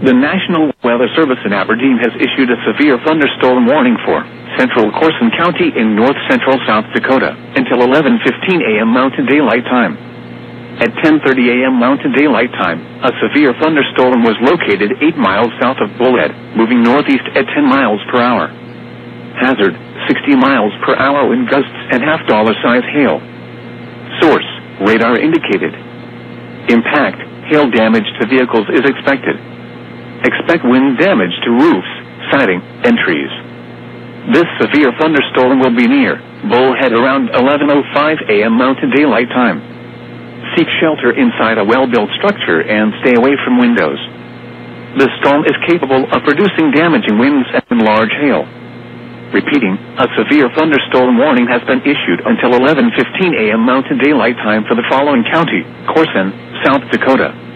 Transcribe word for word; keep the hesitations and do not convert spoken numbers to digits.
The National Weather Service in Aberdeen has issued a severe thunderstorm warning for central Corson County in north-central South Dakota until eleven fifteen a m Mountain Daylight Time. At ten thirty a m Mountain Daylight Time, a severe thunderstorm was located eight miles south of Bullhead, moving northeast at ten miles per hour. Hazard, sixty miles per hour wind gusts and half-dollar size hail. Source, radar indicated. Impact, hail damage to vehicles is expected. Expect wind damage to roofs, siding, and trees. This severe thunderstorm will be near Bullhead around eleven oh five a m Mountain Daylight Time. Seek shelter inside a well-built structure and stay away from windows. The storm is capable of producing damaging winds and large hail. Repeating, a severe thunderstorm warning has been issued until eleven fifteen a m Mountain Daylight Time for the following county: Corson, South Dakota.